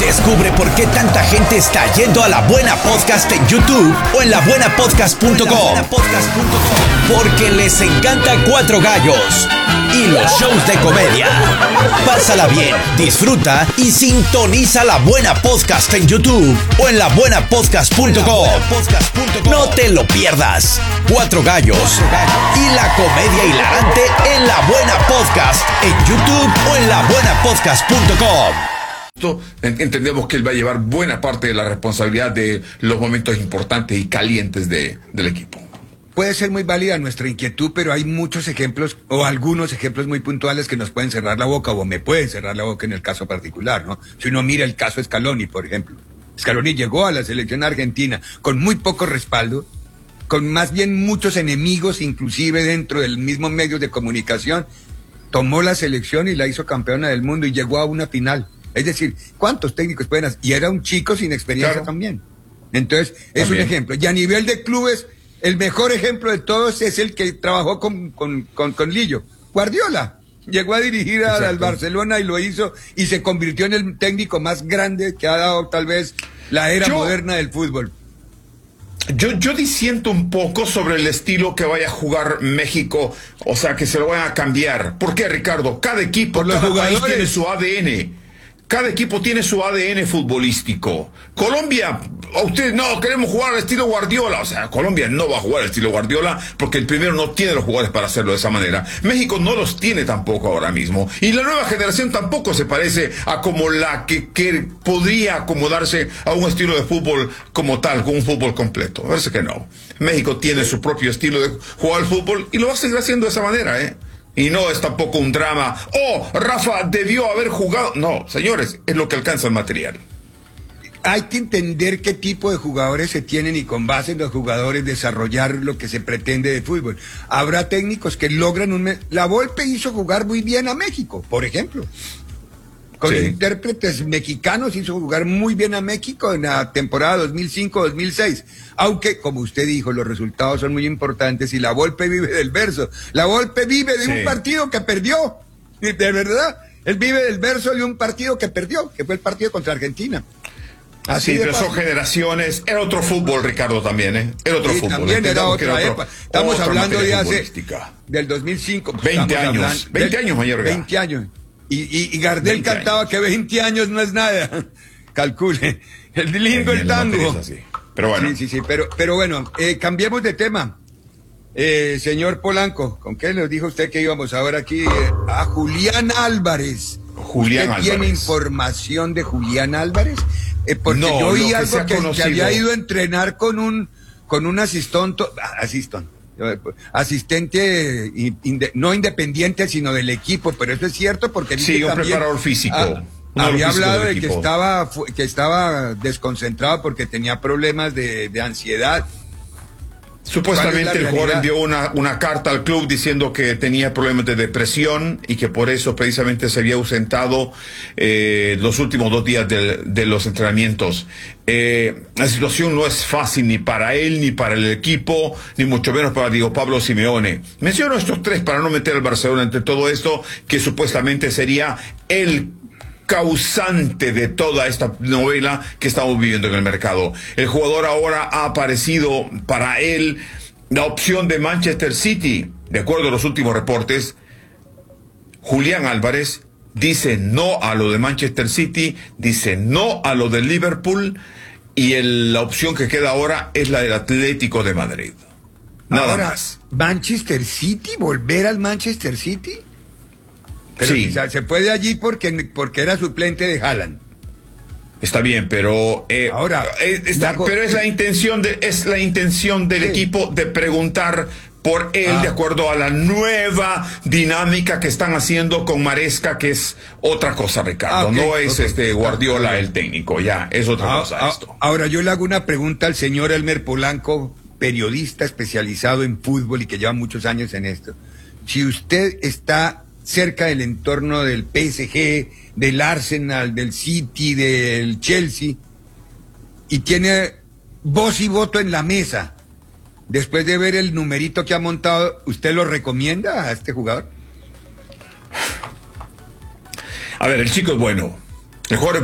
Descubre por qué tanta gente está yendo a La Buena Podcast en YouTube o en labuenapodcast.com. Porque les encanta Cuatro Gallos y los shows de comedia. Pásala bien, disfruta y sintoniza La Buena Podcast en YouTube o en labuenapodcast.com. No te lo pierdas. Cuatro Gallos y la comedia hilarante en La Buena Podcast en YouTube o en labuenapodcast.com. Entendemos que él va a llevar buena parte de la responsabilidad de los momentos importantes y calientes del equipo. Puede ser muy válida nuestra inquietud, pero hay muchos ejemplos o algunos ejemplos muy puntuales que nos pueden cerrar la boca o me pueden cerrar la boca en el caso particular, ¿no? Si uno mira el caso Scaloni, por ejemplo. Scaloni llegó a la selección argentina con muy poco respaldo, con más bien muchos enemigos, inclusive dentro del mismo medio de comunicación. Tomó la selección y la hizo campeona del mundo y llegó a una final. Es decir, ¿cuántos técnicos pueden hacer? Y era un chico sin experiencia también. Entonces, es un ejemplo. Y a nivel de clubes, el mejor ejemplo de todos es el que trabajó con Lillo. Guardiola. Llegó a dirigir al Barcelona y lo hizo y se convirtió en el técnico más grande que ha dado tal vez la era moderna del fútbol. Yo disiento un poco sobre el estilo que vaya a jugar México, o sea, que se lo vayan a cambiar. ¿Por qué, Ricardo? Cada equipo, cada país tiene su ADN. Cada equipo tiene su ADN futbolístico. Colombia, ustedes no, queremos jugar al estilo Guardiola. O sea, Colombia no va a jugar al estilo Guardiola porque el primero no tiene los jugadores para hacerlo de esa manera. México no los tiene tampoco ahora mismo. Y la nueva generación tampoco se parece a como la que podría acomodarse a un estilo de fútbol como tal, con un fútbol completo. Parece que no. México tiene su propio estilo de jugar al fútbol y lo va a seguir haciendo de esa manera, ¿eh? Y no es tampoco un drama. ¡Oh, Rafa debió haber jugado! No, señores, es lo que alcanza el material. Hay que entender qué tipo de jugadores se tienen y con base en los jugadores desarrollar lo que se pretende de fútbol. Habrá técnicos que logran La Volpe hizo jugar muy bien a México, por ejemplo. Con intérpretes mexicanos hizo jugar muy bien a México en la temporada 2005-2006. Aunque, como usted dijo, los resultados son muy importantes y La Volpe vive del verso. La Volpe vive de un partido que perdió. De verdad, él vive del verso de un partido que perdió, que fue el partido contra Argentina. Así pero son generaciones. Era otro fútbol, Ricardo, también, ¿eh? Era otro fútbol. También era otra época. Estamos hablando de del 2005. 20 años. 20 años, mayor. 20 años. Y Gardel cantaba que 20 años no es nada. Calcule. El lindo el tango. Pero bueno. Sí. Pero bueno, cambiemos de tema. Señor Polanco, ¿con qué nos dijo usted que íbamos ahora aquí? A Julián Álvarez. ¿Usted tiene información de Julián Álvarez? Porque yo oí algo que había ido a entrenar con un asistente no independiente, sino del equipo, pero eso es cierto porque un preparador físico. Había hablado de que estaba desconcentrado porque tenía problemas de ansiedad. Supuestamente el jugador envió una carta al club diciendo que tenía problemas de depresión y que por eso precisamente se había ausentado los últimos 2 días de los entrenamientos. La situación no es fácil ni para él, ni para el equipo, ni mucho menos para Diego Pablo Simeone. Menciono estos 3 para no meter al Barcelona entre todo esto, que supuestamente sería el causante de toda esta novela que estamos viviendo en el mercado. El jugador ahora ha aparecido para él la opción de Manchester City. De acuerdo a los últimos reportes, Julián Álvarez dice no a lo de Manchester City, dice no a lo de Liverpool y la opción que queda ahora es la del Atlético de Madrid. Nada más. ¿Manchester City? ¿Volver al Manchester City? Pero quizás se puede allí porque era suplente de Haaland. Está bien, pero ahora pero es la intención del equipo de preguntar por él de acuerdo a la nueva dinámica que están haciendo con Maresca, que es otra cosa, Ricardo. No es Guardiola el técnico, ya es otra cosa esto. Ahora yo le hago una pregunta al señor Elmer Polanco, periodista especializado en fútbol y que lleva muchos años en esto. Si usted está cerca del entorno del PSG, del Arsenal, del City, del Chelsea, y tiene voz y voto en la mesa, después de ver el numerito que ha montado, ¿usted lo recomienda a este jugador? A ver, el chico es bueno. El jugador